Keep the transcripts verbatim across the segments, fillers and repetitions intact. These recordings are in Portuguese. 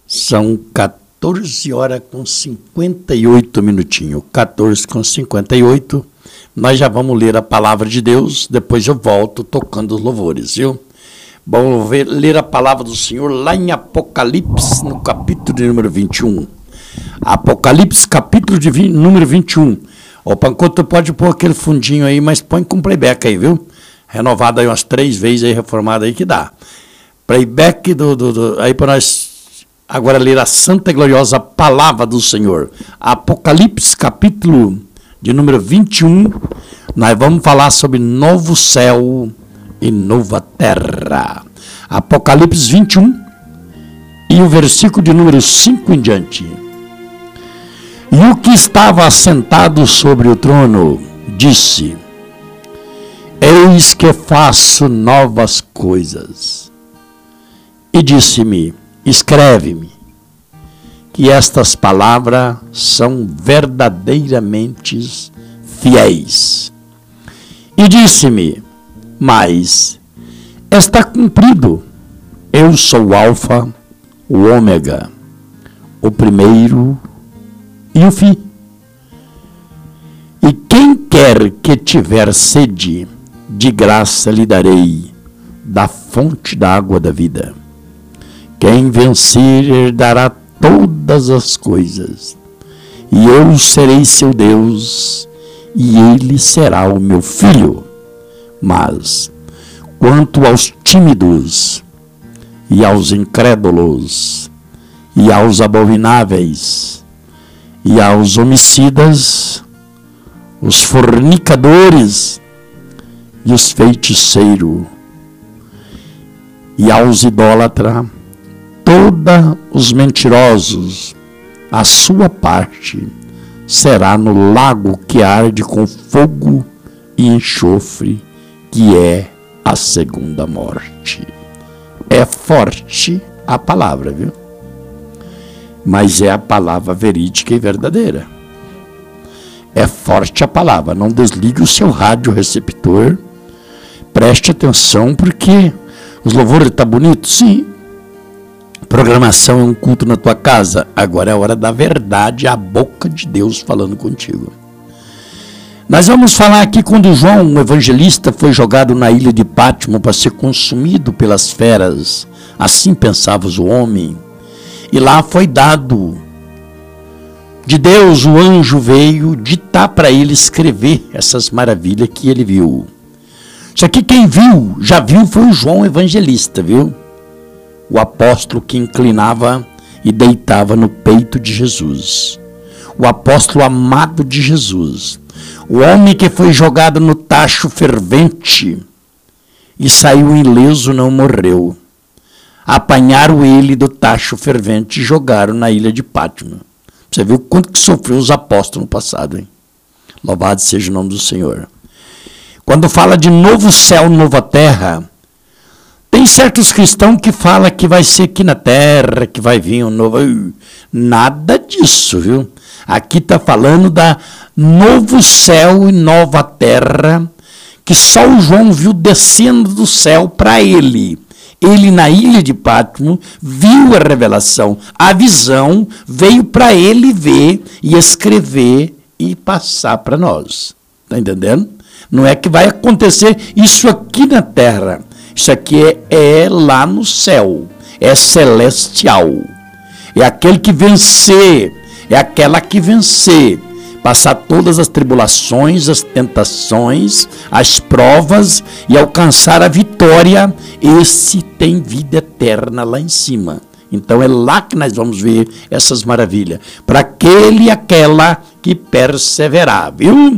São quatorze horas com cinquenta e oito minutinhos. quatorze com cinquenta e oito. Nós já vamos ler a palavra de Deus. Depois eu volto tocando os louvores, viu? Vamos ver, ler a palavra do Senhor lá em Apocalipse, no capítulo de número vinte e um. Apocalipse, capítulo de vi, número vinte e um. Ô, Pancoto, pode pôr aquele fundinho aí, mas põe com playback aí, viu? Renovado aí umas três vezes aí, reformado aí que dá. Playback do, do, do aí para nós agora ler a santa e gloriosa palavra do Senhor. Apocalipse, capítulo de número vinte e um, nós vamos falar sobre novo céu e nova terra. Apocalipse vinte e um e o versículo de número cinco em diante. E o que estava assentado sobre o trono disse: Eis que faço novas coisas. E disse-me: escreve-me, que estas palavras são verdadeiramente fiéis. E disse-me: mas está cumprido. Eu sou o Alfa, o Ômega, o primeiro e o fim. E quem quer que tiver sede, de graça lhe darei da fonte da água da vida. Quem vencer herdará todas as coisas, e eu serei seu Deus, e ele será o meu filho. Mas, quanto aos tímidos, e aos incrédulos, e aos abomináveis, e aos homicidas, os fornicadores, e os feiticeiros, e aos idólatras, todos os mentirosos, a sua parte será no lago que arde com fogo e enxofre, que é a segunda morte. É forte a palavra, viu? Mas é a palavra verídica e verdadeira. É forte a palavra. Não desligue o seu rádio receptor. Preste atenção, porque os louvores estão bonitos? Sim. Programação é um culto na tua casa. Agora é a hora da verdade, a boca de Deus falando contigo. Nós vamos falar aqui quando João, o evangelista, foi jogado na ilha de Pátimo para ser consumido pelas feras. Assim pensava o homem. E lá foi dado de Deus, o anjo veio ditar para ele escrever essas maravilhas que ele viu. Isso aqui quem viu, já viu, foi o João evangelista, viu? O apóstolo que inclinava e deitava no peito de Jesus. O apóstolo amado de Jesus. O homem que foi jogado no tacho fervente e saiu ileso, não morreu. Apanharam ele do tacho fervente e jogaram na ilha de Pátimo. Você viu quanto que sofreu os apóstolos no passado, hein? Louvado seja o nome do Senhor. Quando fala de novo céu, nova terra, tem certos cristãos que falam que vai ser aqui na terra, que vai vir um novo... Nada disso, viu? Aqui está falando da novo céu e nova terra, que só o João viu descendo do céu para ele. Ele, na ilha de Pátimo, viu a revelação. A visão veio para ele ver e escrever e passar para nós. Está entendendo? Não é que vai acontecer isso aqui na terra. Isso aqui é, é lá no céu. É celestial. É aquele que vencer. É aquela que vencer. Passar todas as tribulações, as tentações, as provas e alcançar a vitória. Esse tem vida eterna lá em cima. Então é lá que nós vamos ver essas maravilhas. Para aquele e aquela que perseverar, viu?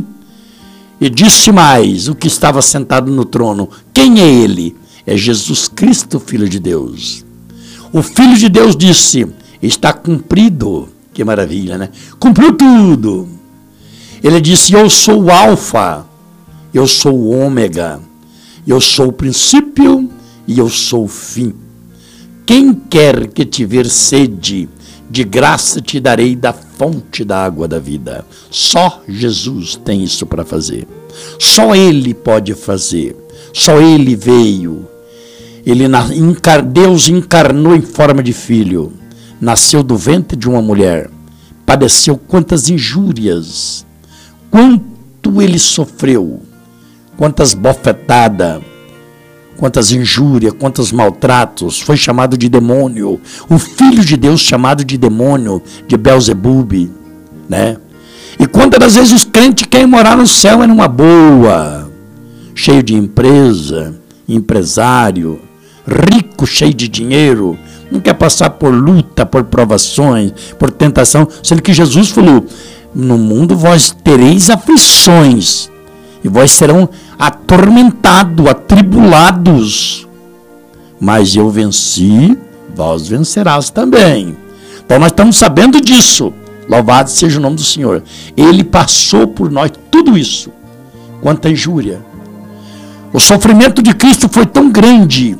E disse mais, o que estava sentado no trono. Quem é ele? É Jesus Cristo, Filho de Deus. O Filho de Deus disse, está cumprido. Que maravilha, né? Cumpriu tudo. Ele disse, eu sou o Alfa, eu sou o Ômega, eu sou o princípio e eu sou o fim. Quem quer que tiver sede, de graça te darei da fonte da água da vida. Só Jesus tem isso para fazer. Só Ele pode fazer. Só Ele veio. Ele, Deus encarnou em forma de filho. nasceu do ventre de uma mulher, padeceu quantas injúrias, quanto ele sofreu, quantas bofetadas, quantas injúrias, quantos maltratos, foi chamado de demônio, o Filho de Deus chamado de demônio, de Belzebube, né? E quantas das vezes os crentes querem morar no céu é numa boa, cheio de empresa, empresário, rico, cheio de dinheiro, não quer passar por luta, por provações, por tentação, sendo que Jesus falou, no mundo vós tereis aflições, e vós serão atormentados, atribulados, mas eu venci, vós vencerás também. Então nós estamos sabendo disso, louvado seja o nome do Senhor. Ele passou por nós tudo isso, quanta injúria. O sofrimento de Cristo foi tão grande,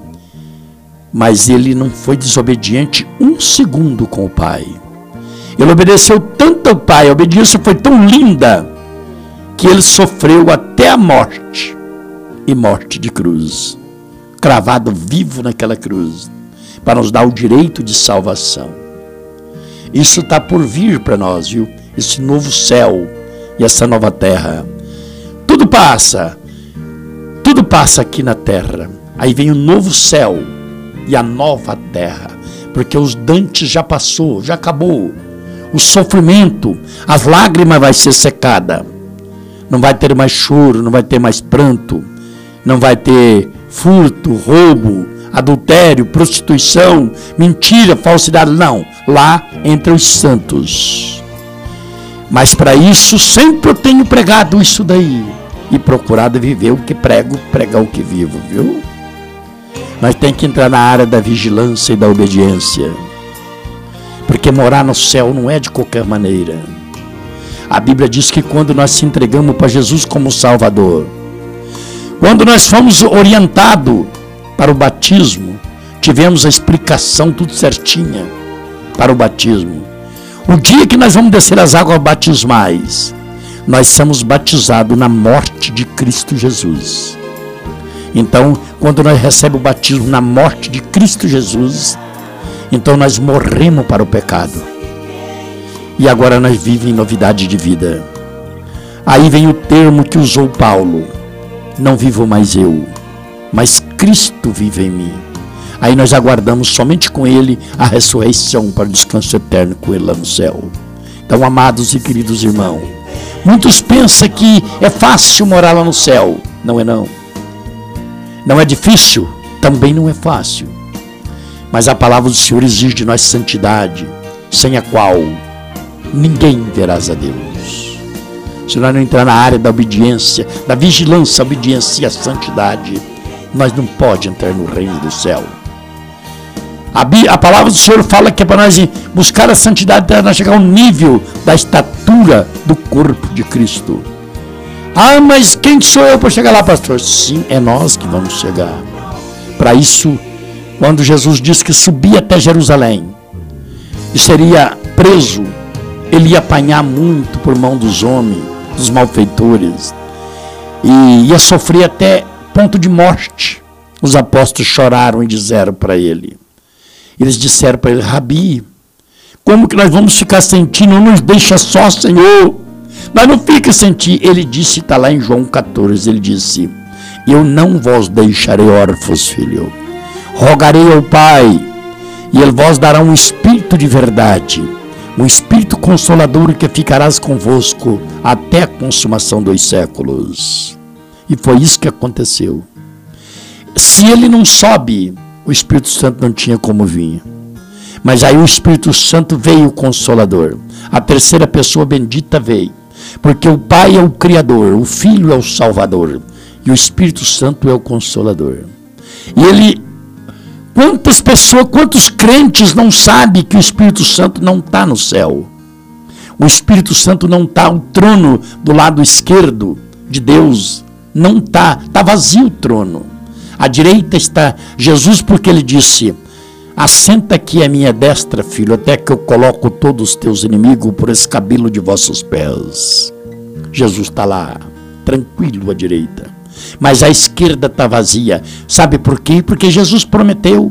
mas ele não foi desobediente um segundo com o Pai. Ele obedeceu tanto ao Pai, a obediência foi tão linda, que ele sofreu até a morte, e morte de cruz, cravado vivo naquela cruz, para nos dar o direito de salvação. Isso está por vir para nós, viu? Esse novo céu e essa nova terra. Tudo passa, tudo passa aqui na terra. Aí vem o novo céu e a nova terra, porque os dantes já passou, já acabou. O sofrimento, as lágrimas vai ser secada. Não vai ter mais choro, não vai ter mais pranto, não vai ter furto, roubo, adultério, prostituição, mentira, falsidade, não. Lá entre os santos. Mas para isso sempre eu tenho pregado isso daí e procurado viver o que prego, pregar o que vivo, viu? Mas tem que entrar na área da vigilância e da obediência, porque morar no céu não é de qualquer maneira. A Bíblia diz que quando nós se entregamos para Jesus como Salvador, quando nós fomos orientados para o batismo, tivemos a explicação tudo certinha para o batismo. O dia que nós vamos descer as águas batismais, nós somos batizados na morte de Cristo Jesus. Então, quando nós recebemos o batismo na morte de Cristo Jesus, então nós morremos para o pecado. E agora nós vivemos em novidade de vida. Aí vem o termo que usou Paulo. Não vivo mais eu, mas Cristo vive em mim. Aí nós aguardamos somente com Ele a ressurreição para o descanso eterno com Ele lá no céu. Então, amados e queridos irmãos, muitos pensam que é fácil morar lá no céu. Não é não. Não é difícil? Também não é fácil. Mas a palavra do Senhor exige de nós santidade, sem a qual ninguém verás a Deus. Se nós não entrar na área da obediência, da vigilância, a obediência e a santidade, nós não podemos entrar no reino do céu. A, a palavra do Senhor fala que é para nós buscar a santidade para nós chegar ao nível da estatura do corpo de Cristo. Ah, mas quem sou eu para chegar lá, pastor? Sim, é nós que vamos chegar. Para isso, quando Jesus disse que subia até Jerusalém e seria preso, ele ia apanhar muito por mão dos homens, dos malfeitores, e ia sofrer até ponto de morte. Os apóstolos choraram e disseram para ele, eles disseram para ele, Rabi, como que nós vamos ficar sem ti? Não nos deixa só, Senhor, nós não fica sem ti. Ele disse, está lá em João catorze, ele disse, eu não vos deixarei órfãos, filho, rogarei ao Pai, e ele vos dará um espírito de verdade, um Espírito Consolador que ficarás convosco até a consumação dos séculos. E foi isso que aconteceu. Se ele não sobe, o Espírito Santo não tinha como vir. Mas aí o Espírito Santo veio, o Consolador. A terceira pessoa bendita veio. Porque o Pai é o Criador, o Filho é o Salvador. E o Espírito Santo é o Consolador. E ele... Quantas pessoas, quantos crentes não sabem que o Espírito Santo não está no céu? O Espírito Santo não está, o trono do lado esquerdo de Deus não está, está vazio o trono. À direita está Jesus, porque ele disse, assenta aqui à minha destra, filho, até que eu coloco todos os teus inimigos por escabelo de vossos pés. Jesus está lá, tranquilo à direita. Mas a esquerda está vazia. Sabe por quê? Porque Jesus prometeu,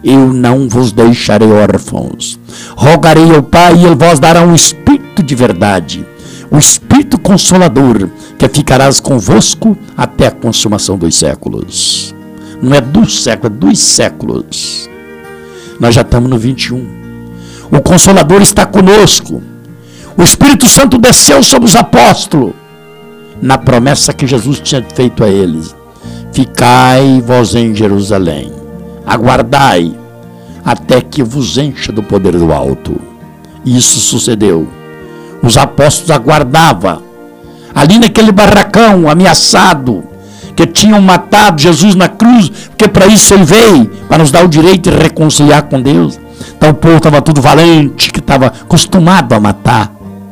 eu não vos deixarei órfãos. Rogarei ao Pai e Ele vos dará um Espírito de verdade, o Espírito Consolador, que ficarás convosco até a consumação dos séculos. Não é dos séculos, é dos séculos. Nós já estamos no vinte e um. O Consolador está conosco. O Espírito Santo desceu sobre os apóstolos, na promessa que Jesus tinha feito a eles. Ficai vós em Jerusalém, aguardai até que vos encha do poder do alto. Isso sucedeu. Os apóstolos aguardavam, ali naquele barracão ameaçado, que tinham matado Jesus na cruz, porque para isso Ele veio, para nos dar o direito de reconciliar com Deus. Então o povo estava tudo valente, que estava acostumado a matar.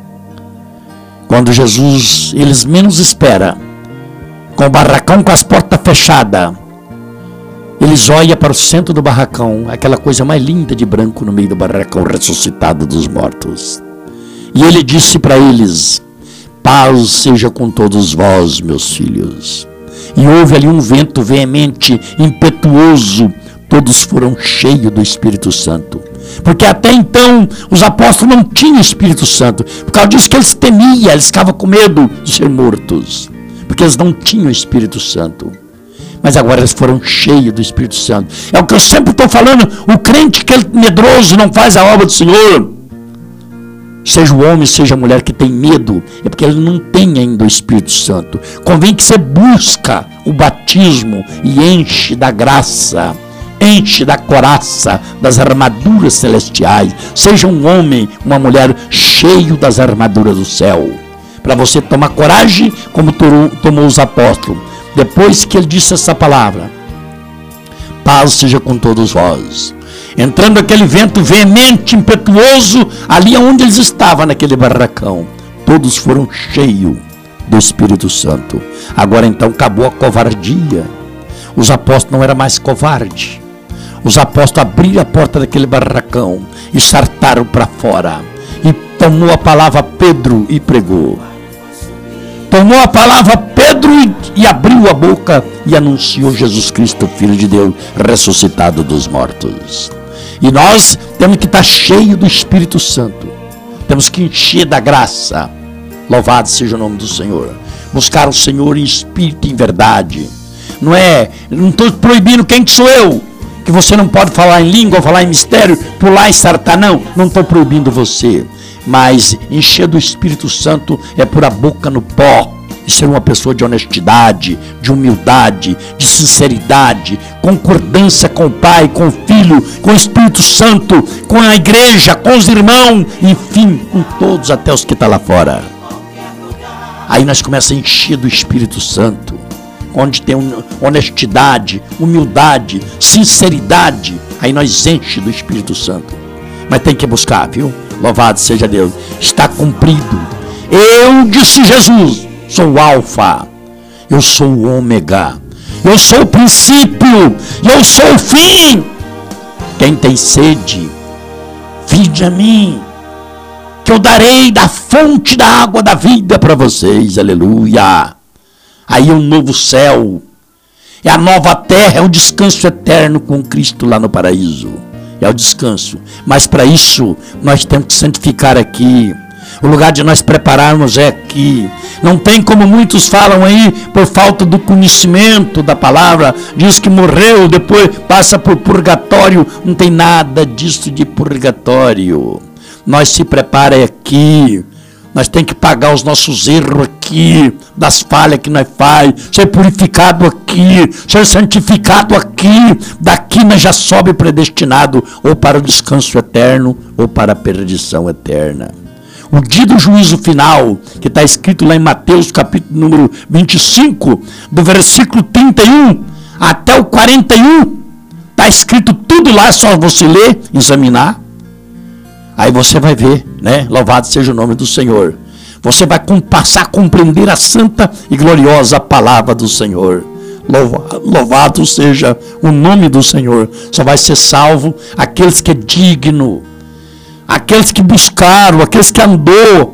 Quando Jesus, eles menos esperam, com o barracão com as portas fechadas, eles olham para o centro do barracão, aquela coisa mais linda de branco no meio do barracão, ressuscitado dos mortos. E Ele disse para eles: paz seja com todos vós, meus filhos. E houve ali um vento veemente, impetuoso. Todos foram cheios do Espírito Santo. Porque até então os apóstolos não tinham Espírito Santo. Por causa disso que eles temiam, eles ficavam com medo de ser mortos. Porque eles não tinham Espírito Santo. Mas agora eles foram cheios do Espírito Santo. É o que eu sempre estou falando. O crente que é medroso não faz a obra do Senhor. Seja o homem, seja a mulher que tem medo, é porque ele não tem ainda o Espírito Santo. Convém que você busca o batismo e enche da graça, enche da coraça, das armaduras celestiais. Seja um homem, uma mulher cheio das armaduras do céu, para você tomar coragem como tomou os apóstolos. Depois que ele disse essa palavra: paz seja com todos vós. Entrando aquele vento veemente, impetuoso, ali onde eles estavam, naquele barracão, todos foram cheios do Espírito Santo. Agora então acabou a covardia. Os apóstolos não eram mais covardes. Os apóstolos abriram a porta daquele barracão e saltaram para fora. E tomou a palavra Pedro e pregou. Tomou a palavra Pedro e, e abriu a boca e anunciou Jesus Cristo, Filho de Deus, ressuscitado dos mortos. E nós temos que estar cheios do Espírito Santo. Temos que encher da graça. Louvado seja o nome do Senhor. Buscar o Senhor em espírito e em verdade. Não é, não estou proibindo quem que sou eu, que você não pode falar em língua, falar em mistério, pular e sartar. Não, não estou proibindo você. Mas encher do Espírito Santo é pôr a boca no pó. E ser uma pessoa de honestidade, de humildade, de sinceridade, concordância com o Pai, com o Filho, com o Espírito Santo, com a igreja, com os irmãos, enfim, com todos, até os que estão lá fora. Aí nós começamos a encher do Espírito Santo, onde tem honestidade, humildade, sinceridade. Aí nós enche do Espírito Santo. Mas tem que buscar, viu? Louvado seja Deus. Está cumprido. Eu, disse Jesus, sou o alfa, eu sou o ômega, eu sou o princípio, eu sou o fim. Quem tem sede, vinde a mim, que eu darei da fonte da água da vida para vocês. Aleluia. Aí é um novo céu, é a nova terra, é o descanso eterno com Cristo lá no paraíso. É o descanso. Mas para isso nós temos que santificar aqui. O lugar de nós prepararmos é aqui. Não tem como muitos falam aí, por falta do conhecimento da palavra, diz que morreu, depois passa por purgatório. Não tem nada disso de purgatório. Nós se preparamos aqui. Nós temos que pagar os nossos erros aqui, das falhas que nós faz, ser purificado aqui, ser santificado aqui. Daqui nós já sobe predestinado ou para o descanso eterno ou para a perdição eterna. O dia do juízo final, que está escrito lá em Mateus capítulo número vinte e cinco, do versículo trinta e um até o quarenta e um, está escrito tudo lá, é só você ler, examinar. Aí você vai ver, né? Louvado seja o nome do Senhor. Você vai passar a compreender a santa e gloriosa palavra do Senhor. Louvado, louvado seja o nome do Senhor. Só vai ser salvo aqueles que é digno, aqueles que buscaram, aqueles que andou,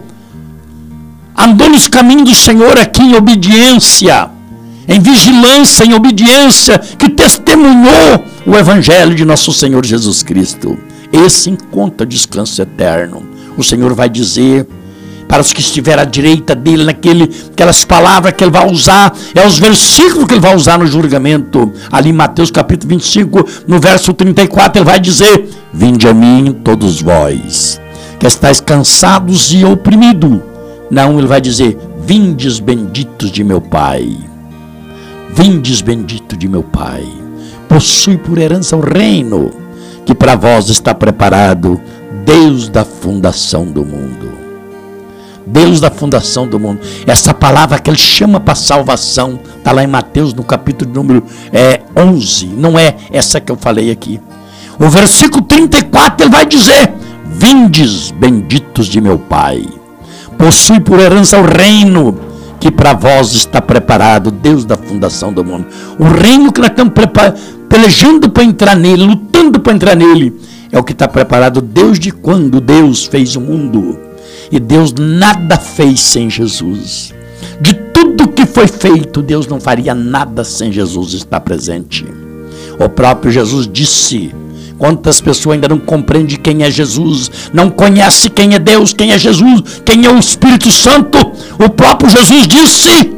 andou nos caminhos do Senhor aqui em obediência, em vigilância, em obediência, que testemunhou testemunhou o Evangelho de nosso Senhor Jesus Cristo. Esse encontra descanso eterno. O Senhor vai dizer para os que estiverem à direita dele, naquele, aquelas palavras que ele vai usar, é os versículos que ele vai usar no julgamento. Ali em Mateus capítulo vinte e cinco, no verso trinta e quatro, ele vai dizer: vinde a mim todos vós, que estáis cansados e oprimidos. Não, ele vai dizer: vindes benditos de meu Pai. Vindes bendito de meu Pai. Possui por herança o reino que para vós está preparado desde a fundação do mundo. Deus da fundação do mundo. Essa palavra que ele chama para salvação está lá em Mateus no capítulo número é, onze. Não é essa que eu falei aqui. O versículo trinta e quatro ele vai dizer: vindes benditos de meu Pai, possui por herança o reino que para vós está preparado Deus da fundação do mundo. O reino que nós estamos pelejando para entrar nele, lutando para entrar nele, é o que está preparado desde quando Deus fez o mundo. E Deus nada fez sem Jesus. De tudo que foi feito, Deus não faria nada sem Jesus estar presente. O próprio Jesus disse: quantas pessoas ainda não compreendem quem é Jesus, não conhecem quem é Deus, quem é Jesus, quem é o Espírito Santo. O próprio Jesus disse,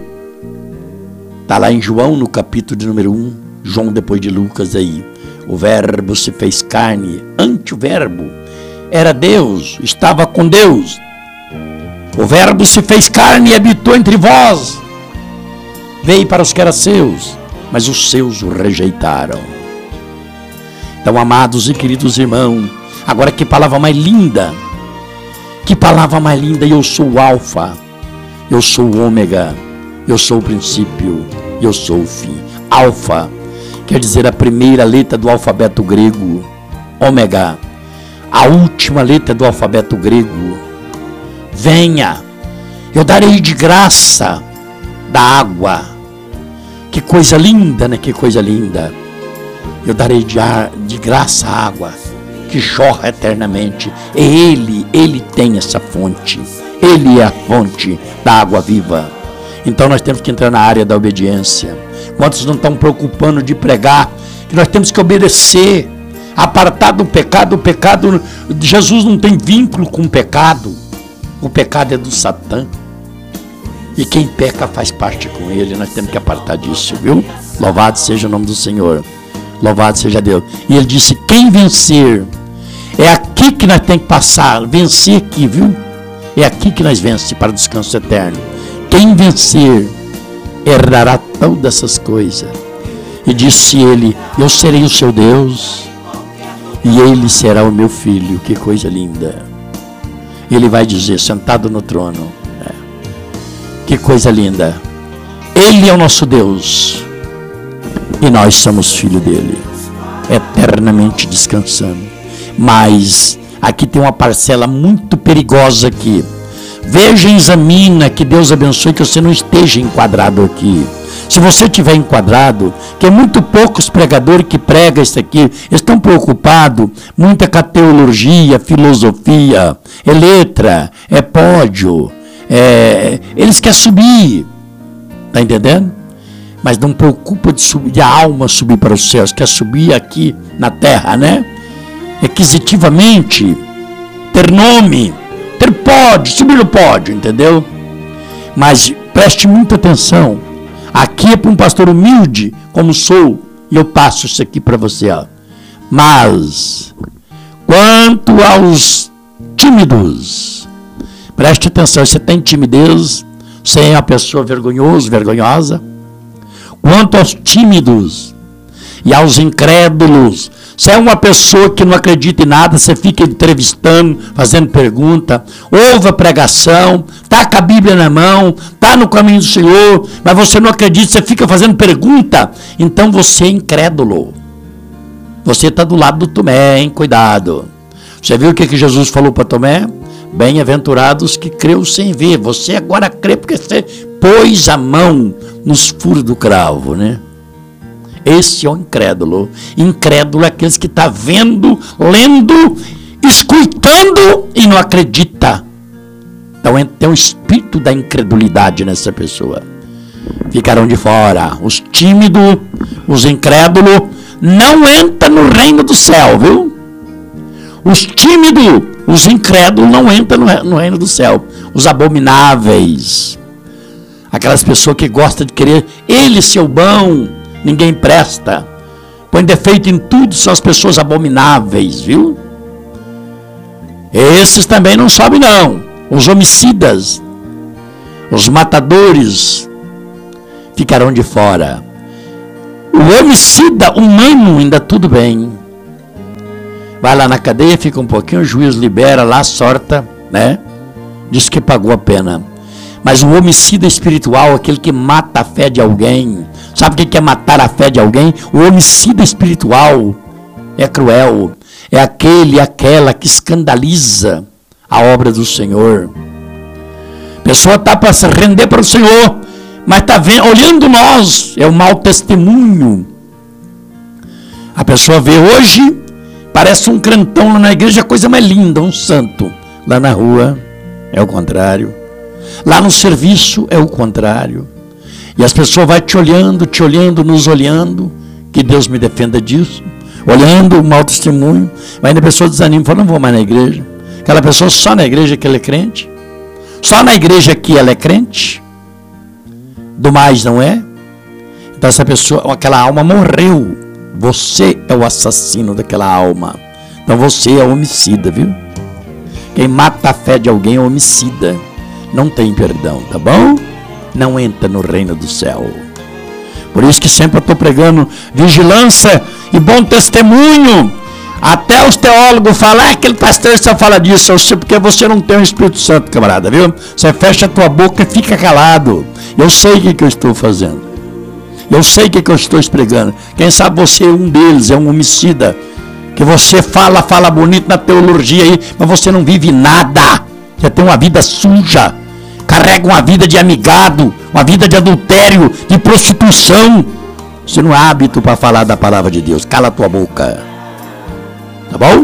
está lá em João no capítulo de número um, João depois de Lucas aí: o verbo se fez carne. Ante o verbo era Deus, estava com Deus. O verbo se fez carne e habitou entre vós. Veio para os que eram seus, mas os seus o rejeitaram. Então, amados e queridos irmãos, agora que palavra mais linda, que palavra mais linda. Eu sou o alfa, eu sou o ômega, eu sou o princípio, eu sou o fim. Alfa quer dizer a primeira letra do alfabeto grego. Ômega, a última letra do alfabeto grego. Venha, eu darei de graça da água. Que coisa linda, né? Que coisa linda. Eu darei de, ar, de graça a água que jorra eternamente. E Ele, Ele tem essa fonte. Ele é a fonte da água viva. Então nós temos que entrar na área da obediência. Quantos não estão preocupando de pregar? Que nós temos que obedecer. Apartar do pecado. O pecado, Jesus não tem vínculo com o pecado. O pecado é do Satã. E quem peca faz parte com ele. Nós temos que apartar disso, viu? Louvado seja o nome do Senhor. Louvado seja Deus. E ele disse: quem vencer, é aqui que nós temos que passar. Vencer aqui, viu? É aqui que nós vencemos para o descanso eterno. Quem vencer, herdará todas essas coisas. E disse ele: eu serei o seu Deus, e ele será o meu filho. Que coisa linda. Ele vai dizer, sentado no trono. É. Que coisa linda. Ele é o nosso Deus. E nós somos filho dele. Eternamente descansando. Mas aqui tem uma parcela muito perigosa aqui. Veja e examina, que Deus abençoe, que você não esteja enquadrado aqui. Se você estiver enquadrado, que é muito poucos pregadores que pregam isso aqui, estão preocupados, muita com a teologia, filosofia, é letra, é pódio, é, eles querem subir, está entendendo? Mas não preocupa de subir, de a alma subir para os céus, quer subir aqui na terra, né? Requisitivamente, ter nome, ter pódio, subir no pódio, entendeu? Mas preste muita atenção. Aqui é para um pastor humilde, como sou, e eu passo isso aqui para você, ó. Mas, quanto aos tímidos, preste atenção, você tem timidez, você é uma pessoa vergonhosa, vergonhosa. Quanto aos tímidos e aos incrédulos, você é uma pessoa que não acredita em nada, você fica entrevistando, fazendo pergunta, ouve a pregação, está com a Bíblia na mão, está no caminho do Senhor, mas você não acredita, você fica fazendo pergunta, então você é incrédulo. Você está do lado do Tomé, hein? Cuidado. Você viu o que, que Jesus falou para Tomé? Bem-aventurados que creu sem ver. Você agora crê porque você pôs a mão nos furos do cravo, né? Esse é o incrédulo. Incrédulo é aqueles que estão vendo, lendo, escutando e não acredita. Então tem o espírito da incredulidade nessa pessoa. Ficarão de fora. Os tímidos, os incrédulos, não entra no reino do céu, viu? Os tímidos, os incrédulos não entram no reino do céu. Os abomináveis, aquelas pessoas que gostam de querer ele ser o bom, ninguém presta, põe defeito em tudo, são as pessoas abomináveis, viu? Esses também não sobem não. Os homicidas, os matadores ficarão de fora. O homicida humano ainda tudo bem. Vai lá na cadeia, fica um pouquinho, o juiz libera lá, sorta, né? Diz que pagou a pena. Mas o homicida espiritual, aquele que mata a fé de alguém, sabe o que é matar a fé de alguém? O homicida espiritual é cruel. É aquele, aquela que escandaliza a obra do Senhor. A pessoa está para se render para o Senhor, mas está olhando nós, é um mau testemunho. A pessoa vê hoje, parece um crentão lá na igreja, a coisa mais linda, um santo. Lá na rua é o contrário. Lá no serviço é o contrário. E as pessoas vão te olhando, te olhando, nos olhando. Que Deus me defenda disso. Olhando o mau testemunho. Mas ainda a pessoa desanima, fala, não vou mais na igreja. Aquela pessoa só na igreja que ela é crente. Só na igreja que ela é crente. Do mais não é. Então essa pessoa, aquela alma morreu. Você é o assassino daquela alma. Então você é homicida, viu? Quem mata a fé de alguém é homicida. Não tem perdão, tá bom? Não entra no reino do céu. Por isso que sempre eu estou pregando vigilância e bom testemunho. Até os teólogos falam, ah, aquele pastor só fala disso. Eu sei porque você não tem o Espírito Santo, camarada, viu? Você fecha a tua boca e fica calado. Eu sei o que, que eu estou fazendo. Eu sei o que, que eu estou pregando. Quem sabe você é um deles, é um homicida. Que você fala, fala bonito na teologia aí, mas você não vive nada. Você tem uma vida suja. Carrega uma vida de amigado, uma vida de adultério, de prostituição. Você não é hábito para falar da palavra de Deus. Cala a tua boca. Tá bom?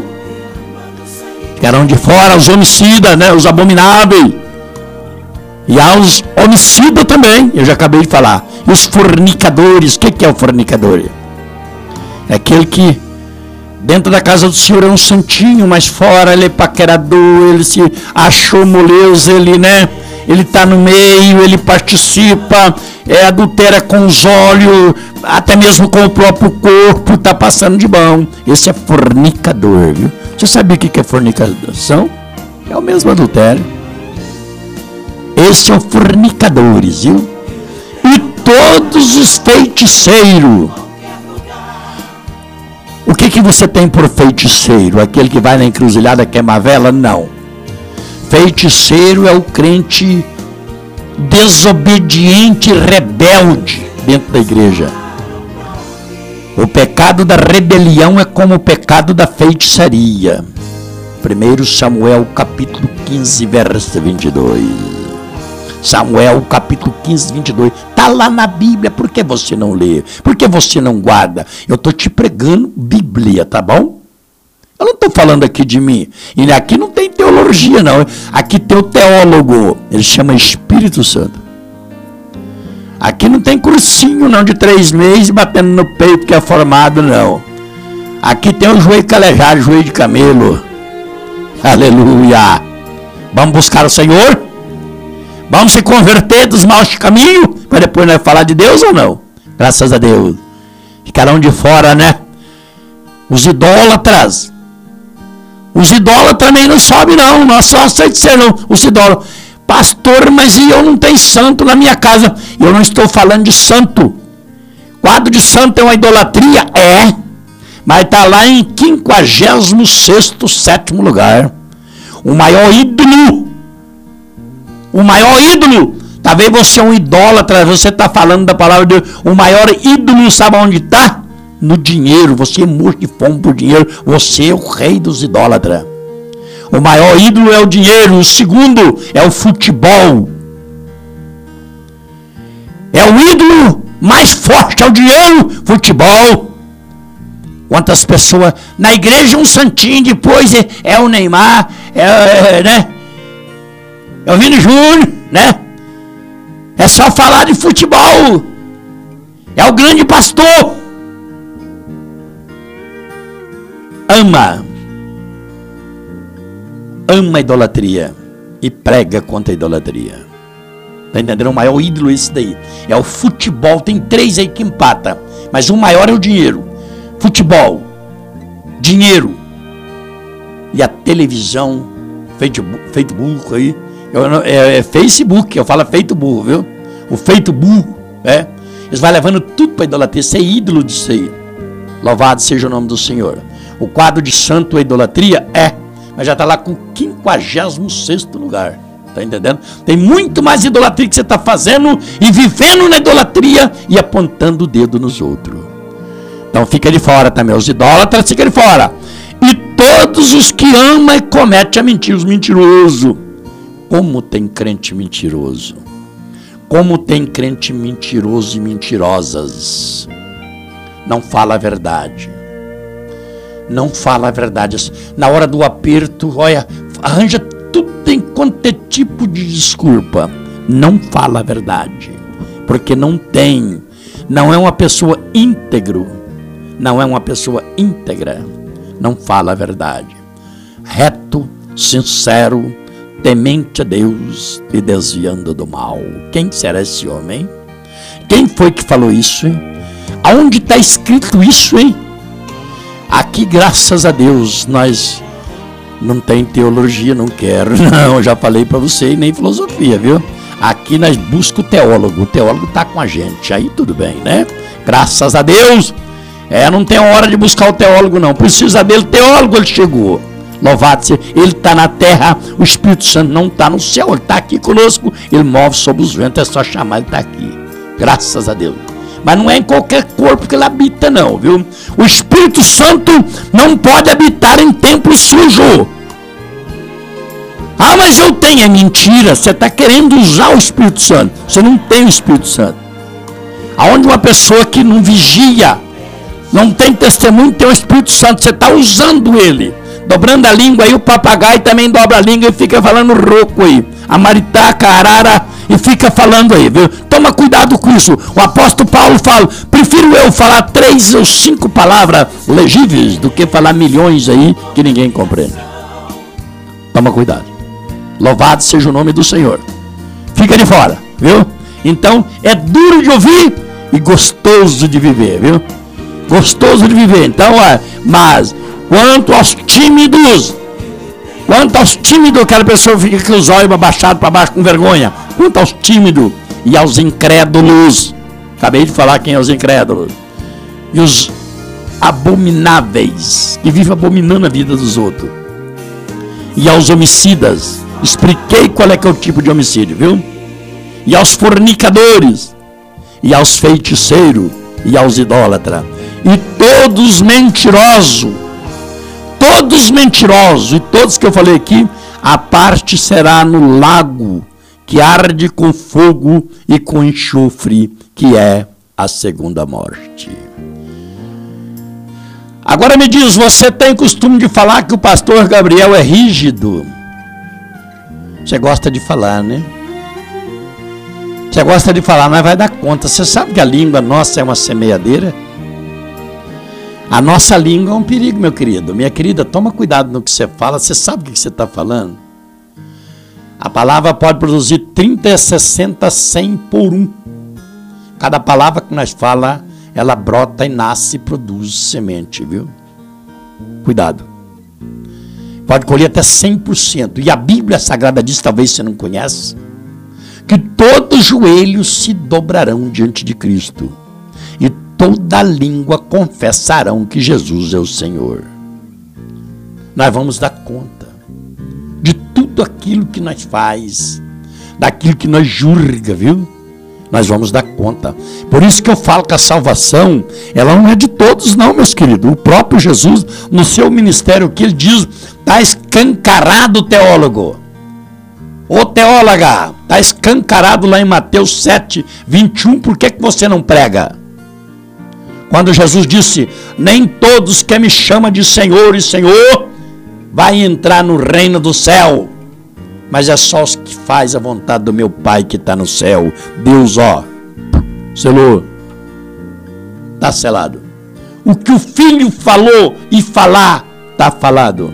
Ficarão de fora os homicidas, né? Os abomináveis. E há os homicidas também, eu já acabei de falar. E os fornicadores. O que, que é o fornicador? É aquele que dentro da casa do Senhor é um santinho, mas fora ele é paquerador, ele se achou moleza, ele, né? Ele está no meio, ele participa, é, adultera com os olhos, até mesmo com o próprio corpo, está passando de bom. Esse é fornicador, viu? Você sabia o que é fornicação? É o mesmo adultério. Esses são fornicadores, viu? E todos os feiticeiros. O que, que você tem por feiticeiro? Aquele que vai na encruzilhada queimar vela? Não. Feiticeiro é o crente desobediente, rebelde dentro da igreja. O pecado da rebelião é como o pecado da feitiçaria. primeiro Samuel capítulo quinze, verso vinte e dois. Samuel capítulo quinze, vinte e dois. Está lá na Bíblia. Por que você não lê? Por que você não guarda? Eu estou te pregando Bíblia, tá bom? Eu não estou falando aqui de mim. E aqui não tem teologia, não. Aqui tem o teólogo. Ele chama Espírito Santo. Aqui não tem cursinho, não, de três meses batendo no peito que é formado, não. Aqui tem o joelho calejado, joelho de camelo. Aleluia. Vamos buscar o Senhor? Vamos se converter dos maus caminhos? Para depois nós falar de Deus ou não? Graças a Deus. Ficarão de fora, né? Os idólatras. Os idólatras também não sobem, não. Não só aceita ser, não. Os idólatras. Pastor, mas e eu não tenho santo na minha casa? Eu não estou falando de santo. Quadro de santo é uma idolatria? É. Mas está lá em quinquagésimo sexto, sétimo lugar. O maior ídolo. O maior ídolo. Talvez você é um idólatra. Você está falando da palavra de Deus. O maior ídolo, sabe onde está? No dinheiro. Você é morto de fome por dinheiro. Você é o rei dos idólatras. O maior ídolo é o dinheiro. O segundo é o futebol. É o ídolo mais forte, é o dinheiro, futebol. Quantas pessoas na igreja, um santinho, depois é, é o Neymar, é, é, né? É o Vini Júnior, né? É só falar de futebol. É o grande pastor. ama, ama a idolatria e prega contra a idolatria. Está entendendo? O maior ídolo é esse daí. É o futebol. Tem três aí que empata, mas o maior é o dinheiro. Futebol, dinheiro e a televisão, feito, feito burro aí. Eu, é, é Facebook, eu falo feito burro, viu? O feito burro, é. Eles vão levando tudo para a idolatria. Isso é ídolo disso aí. Louvado seja o nome do Senhor. O quadro de santo é idolatria? É. Mas já está lá com o quinquagésimo sexto lugar. Está entendendo? Tem muito mais idolatria que você está fazendo e vivendo na idolatria e apontando o dedo nos outros. Então fica de fora também. Os idólatras ficam de fora. E todos os que amam e cometem a mentira. Os mentirosos. Como tem crente mentiroso. Como tem crente mentiroso e mentirosas. Não fala a verdade. Não fala a verdade. Na hora do aperto, olha, arranja tudo em quanto é tipo de desculpa. Não fala a verdade. Porque não tem. Não é uma pessoa íntegro. Não é uma pessoa íntegra. Não fala a verdade. Reto, sincero, temente a Deus e desviando do mal. Quem será esse homem? Quem foi que falou isso, hein? Aonde está escrito isso, hein? Aqui, graças a Deus, nós não tem teologia, não quero, não, já falei para você, e nem filosofia, viu? Aqui nós buscamos o teólogo, o teólogo está com a gente, aí tudo bem, né? Graças a Deus, é, não tem hora de buscar o teólogo, não, precisa dele, teólogo, ele chegou. Louvado seja, ele está na terra, o Espírito Santo não está no céu, ele está aqui conosco, ele move sobre os ventos, é só chamar, ele está aqui, graças a Deus. Mas não é em qualquer corpo que ele habita, não, viu? O Espírito Santo não pode habitar em templo sujo. Ah, mas eu tenho, é mentira, você está querendo usar o Espírito Santo, você não tem o Espírito Santo. Aonde uma pessoa que não vigia, não tem testemunho, tem o Espírito Santo, você está usando ele. Dobrando a língua aí, o papagaio também dobra a língua e fica falando rouco aí. A maritaca, a arara, e fica falando aí, viu? Toma cuidado com isso. O apóstolo Paulo fala, prefiro eu falar três ou cinco palavras legíveis do que falar milhões aí que ninguém compreende. Toma cuidado. Louvado seja o nome do Senhor. Fica de fora, viu? Então, é duro de ouvir e gostoso de viver, viu? Gostoso de viver. Então, é, mas... Quanto aos tímidos, quanto aos tímidos, aquela pessoa fica com os olhos abaixados para baixo com vergonha. Quanto aos tímidos e aos incrédulos, acabei de falar quem é os incrédulos, e os abomináveis, que vivem abominando a vida dos outros, e aos homicidas, expliquei qual é que é o tipo de homicídio, viu? E aos fornicadores, e aos feiticeiros, e aos idólatras, e todos mentirosos, todos mentirosos, e todos que eu falei aqui, a parte será no lago que arde com fogo e com enxofre, que é a segunda morte. Agora me diz, você tem costume de falar que o pastor Gabriel é rígido? Você gosta de falar, né? Você gosta de falar, mas vai dar conta. Você sabe que a língua nossa é uma semeadeira? A nossa língua é um perigo, meu querido. Minha querida, toma cuidado no que você fala. Você sabe o que você está falando? A palavra pode produzir trinta, sessenta, cem por um. Cada palavra que nós falamos, ela brota e nasce e produz semente, viu? Cuidado. Pode colher até cem por cento. E a Bíblia Sagrada diz, talvez você não conhece, que todos os joelhos se dobrarão diante de Cristo. E toda língua confessarão que Jesus é o Senhor. Nós vamos dar conta de tudo aquilo que nós faz, daquilo que nós julga, viu? Nós vamos dar conta. Por isso que eu falo que a salvação, ela não é de todos não, meus queridos. O próprio Jesus, no seu ministério, o que ele diz, está escancarado, teólogo. Ô teóloga, está escancarado lá em Mateus sete, vinte e um, por que que você não prega? Quando Jesus disse, nem todos que me chamam de Senhor e Senhor, vai entrar no reino do céu, mas é só os que fazem a vontade do meu Pai que está no céu. Deus, ó, selou, está selado. O que o Filho falou e falar, está falado.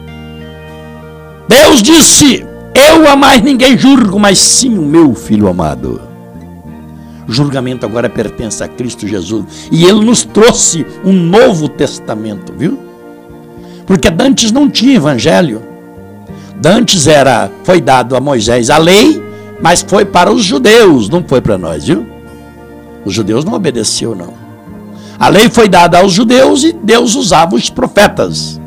Deus disse: eu a mais ninguém julgo, mas sim o meu Filho amado. O julgamento agora pertence a Cristo Jesus. E Ele nos trouxe um novo testamento, viu? Porque dantes não tinha evangelho. Dantes era, foi dado a Moisés a lei, mas foi para os judeus, não foi para nós, viu? Os judeus não obedeceram, não. A lei foi dada aos judeus e Deus usava os profetas.